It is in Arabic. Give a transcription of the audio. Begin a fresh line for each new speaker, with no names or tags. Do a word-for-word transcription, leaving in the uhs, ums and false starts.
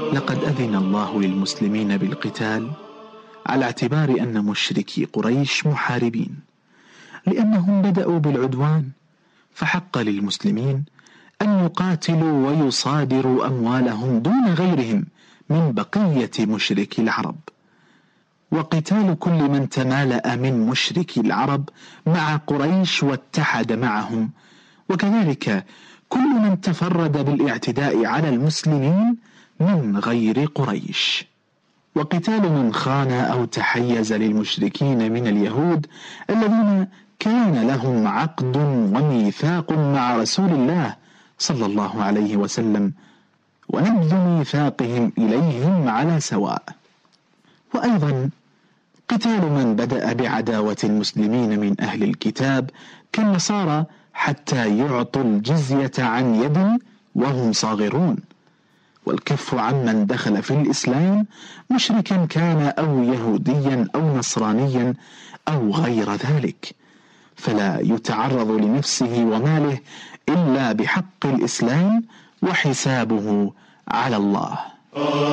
لقد أذن الله للمسلمين بالقتال على اعتبار أن مشركي قريش محاربين، لأنهم بدأوا بالعدوان، فحق للمسلمين أن يقاتلوا ويصادروا أموالهم دون غيرهم من بقية مشركي العرب. وقتال كل من تمالأ من مشركي العرب مع قريش واتحد معهم، وكذلك كل من تفرد بالاعتداء على المسلمين من غير قريش. وقتال من خان أو تحيز للمشركين من اليهود الذين كان لهم عقد وميثاق مع رسول الله صلى الله عليه وسلم، ونبذ ميثاقهم إليهم على سواء. وأيضا قتال من بدأ بعداوة المسلمين من أهل الكتاب كالنصارى حتى يعطوا الجزية عن يد وهم صاغرون، والكف عمن دخل في الإسلام مشركا كان أو يهوديا أو نصرانيا أو غير ذلك، فلا يتعرض لنفسه وماله إلا بحق الإسلام، وحسابه على الله.